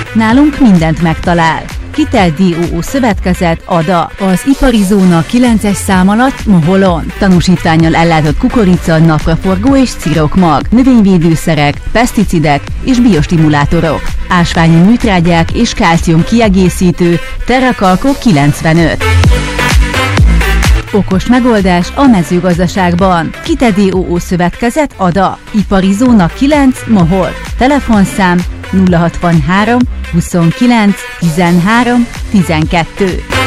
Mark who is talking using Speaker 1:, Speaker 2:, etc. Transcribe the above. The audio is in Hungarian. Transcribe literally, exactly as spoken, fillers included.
Speaker 1: Nálunk mindent megtalál. Kitel dé o o Szövetkezet, Ada. Az ipari zóna kilences szám alatt Moholon. Tanúsítvánnyal ellátott kukorica, napraforgó és cirokmag, növényvédőszerek, peszticidek és biostimulátorok, ásványi műtrágyák és kálcium kiegészítő, Terrakalko kilencvenöt. Okos megoldás a mezőgazdaságban. Kitel dé o o Szövetkezet, Ada. Ipari zóna kilenc, Mohol. Telefonszám nulla hatvanhárom huszonkilenc tizenhárom tizenkettő.